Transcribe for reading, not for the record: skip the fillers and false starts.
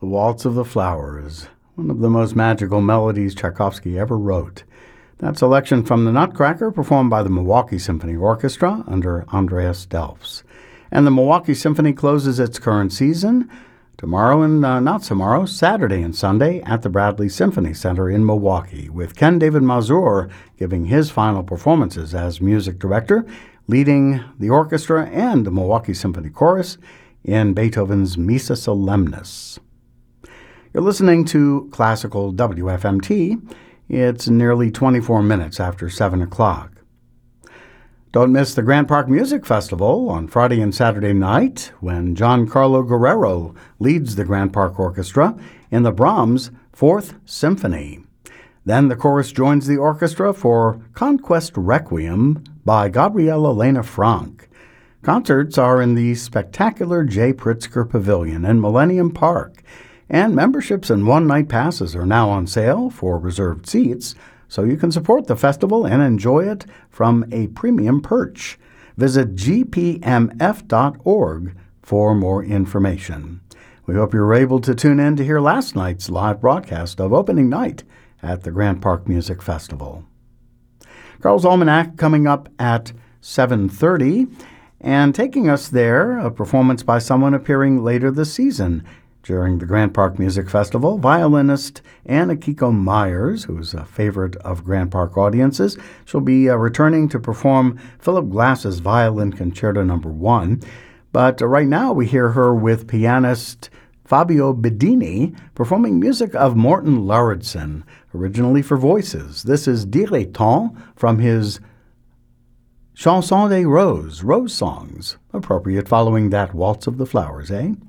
Waltz of the Flowers, one of the most magical melodies Tchaikovsky ever wrote. That selection from the Nutcracker, performed by the Milwaukee Symphony Orchestra under Andreas Delfs. And the Milwaukee Symphony closes its current season Saturday and Sunday at the Bradley Symphony Center in Milwaukee, with Ken David Mazur giving his final performances as music director, leading the orchestra and the Milwaukee Symphony Chorus in Beethoven's Missa Solemnis. You're listening to Classical WFMT. It's nearly 24 minutes after 7 o'clock. Don't miss the Grant Park Music Festival on Friday and Saturday night when Giancarlo Guerrero leads the Grant Park Orchestra in the Brahms Fourth Symphony. Then the chorus joins the orchestra for Conquest Requiem by Gabriela Lena Frank. Concerts are in the spectacular J. Pritzker Pavilion in Millennium Park, and memberships and one-night passes are now on sale for reserved seats, so you can support the festival and enjoy it from a premium perch. Visit gpmf.org for more information. We hope you were able to tune in to hear last night's live broadcast of opening night at the Grant Park Music Festival. Carl's Almanac coming up at 7:30, and taking us there, a performance by someone appearing later this season during the Grant Park Music Festival, violinist Anna Kiko Myers, who's a favorite of Grant Park audiences. She'll be returning to perform Philip Glass's Violin Concerto No. 1. But right now we hear her with pianist Fabio Bedini performing music of Morton Lauridsen, originally for voices. This is Dilettante from his Chanson des Roses, Rose Songs, appropriate following that Waltz of the Flowers, eh?